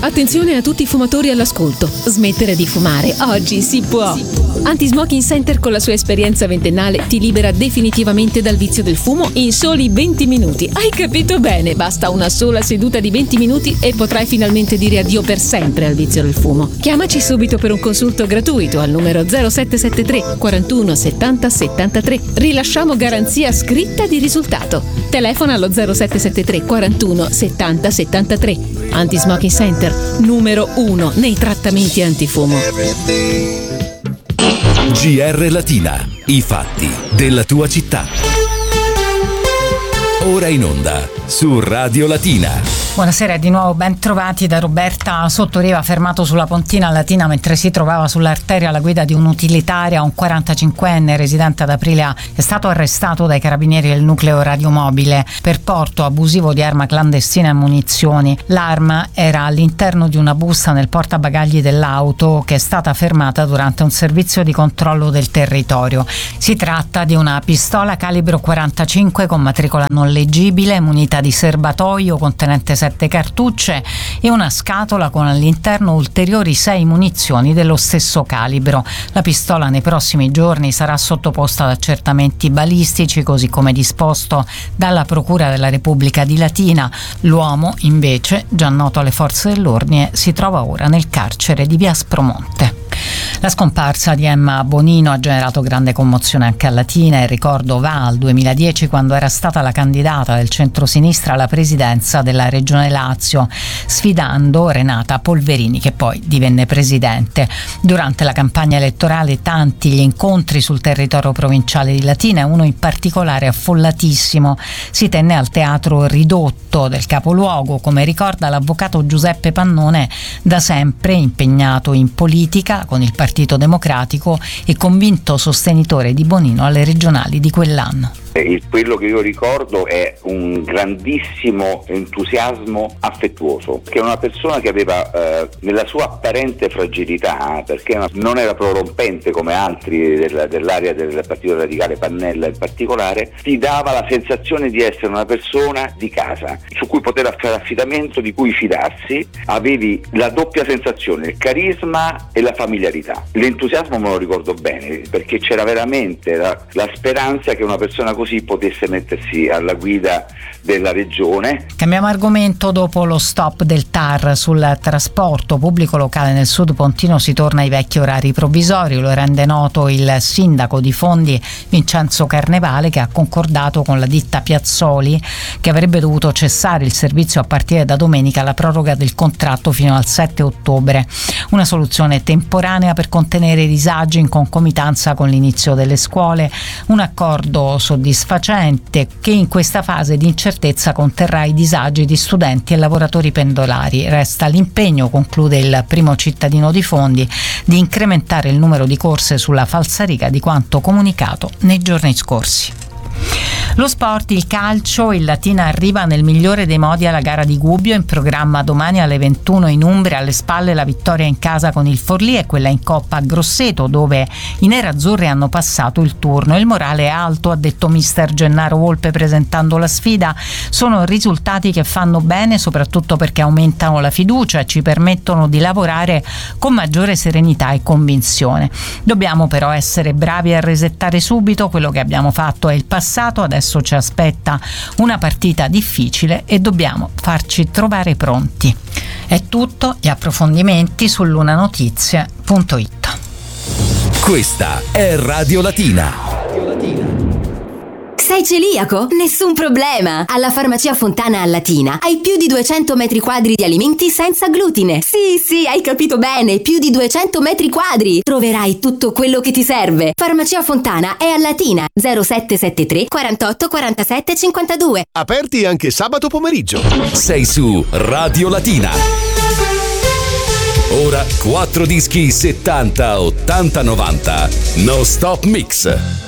Attenzione a tutti i fumatori all'ascolto. Smettere di fumare oggi si può. Anti-Smoking Center con la sua esperienza ventennale ti libera definitivamente dal vizio del fumo in soli 20 minuti. Hai capito bene? Basta una sola seduta di 20 minuti e potrai finalmente dire addio per sempre al vizio del fumo. Chiamaci subito per un consulto gratuito al numero 0773 41 70 73. Rilasciamo garanzia scritta di risultato. Telefona allo 0773 41 70 73. Anti-Smoking Center, numero 1 nei trattamenti antifumo. GR Latina, i fatti della tua città. Ora in onda su Radio Latina. Buonasera, di nuovo ben trovati da Roberta Sottoriva, fermato sulla Pontina Latina mentre si trovava sull'arteria alla guida di un'utilitaria. Un 45enne residente ad Aprilia è stato arrestato dai carabinieri del nucleo radiomobile per porto abusivo di arma clandestina e munizioni. L'arma era all'interno di una busta nel portabagagli dell'auto che è stata fermata durante un servizio di controllo del territorio. Si tratta di una pistola calibro 45 con matricola non leggibile, munita di serbatoio contenente 7 cartucce e una scatola con all'interno ulteriori 6 munizioni dello stesso calibro. La pistola nei prossimi giorni sarà sottoposta ad accertamenti balistici, così come disposto dalla Procura della Repubblica di Latina. L'uomo, invece, già noto alle forze dell'ordine, si trova ora nel carcere di Via Aspromonte. La scomparsa di Emma Bonino ha generato grande commozione anche a Latina. Il ricordo va al 2010, quando era stata la candidata del centrosinistra alla presidenza della Regione Lazio, sfidando Renata Polverini, che poi divenne presidente. Durante la campagna elettorale tanti gli incontri sul territorio provinciale di Latina, e uno in particolare affollatissimo si tenne al Teatro Ridotto del capoluogo, come ricorda l'avvocato Giuseppe Pannone, da sempre impegnato in politica con il Partito Democratico e convinto sostenitore di Bonino alle regionali di quell'anno. Quello che io ricordo è un grandissimo entusiasmo affettuoso, che è una persona che aveva nella sua apparente fragilità, perché non era prorompente come altri dell'area del Partito Radicale, Pannella in particolare, ti dava la sensazione di essere una persona di casa su cui poter fare affidamento, di cui fidarsi. Avevi la doppia sensazione, il carisma e la familiarità. L'entusiasmo me lo ricordo bene, perché c'era veramente la speranza che una persona così potesse mettersi alla guida della regione. Cambiamo argomento. Dopo lo stop del TAR sul trasporto pubblico locale nel sud pontino si torna ai vecchi orari provvisori. Lo rende noto il sindaco di Fondi Vincenzo Carnevale, che ha concordato con la ditta Piazzoli, che avrebbe dovuto cessare il servizio a partire da domenica, la proroga del contratto fino al 7 ottobre. Una soluzione temporanea per contenere i disagi in concomitanza con l'inizio delle scuole. Un accordo soddisfacente che in questa fase di incertezza conterrà i disagi di studenti e lavoratori pendolari. Resta l'impegno, conclude il primo cittadino di Fondi, di incrementare il numero di corse sulla falsariga di quanto comunicato nei giorni scorsi. Lo sport, il calcio, il Latina arriva nel migliore dei modi alla gara di Gubbio, in programma domani alle 21 in Umbria. Alle spalle la vittoria in casa con il Forlì e quella in Coppa a Grosseto, dove i nerazzurri hanno passato il turno. Il morale è alto, ha detto mister Gennaro Volpe presentando la sfida. Sono risultati che fanno bene, soprattutto perché aumentano la fiducia e ci permettono di lavorare con maggiore serenità e convinzione. Dobbiamo però essere bravi a resettare subito. Quello che abbiamo fatto è il passato, adesso ci aspetta una partita difficile e dobbiamo farci trovare pronti. È tutto, gli approfondimenti su lunanotizie.it. Questa è Radio Latina. Sei celiaco? Nessun problema! Alla Farmacia Fontana a Latina hai più di 200 metri quadri di alimenti senza glutine. Sì, hai capito bene, più di 200 metri quadri! Troverai tutto quello che ti serve. Farmacia Fontana è a Latina, 0773 48 47 52. Aperti anche sabato pomeriggio. Sei su Radio Latina. Ora 4 dischi 70, 80, 90. No Stop Mix.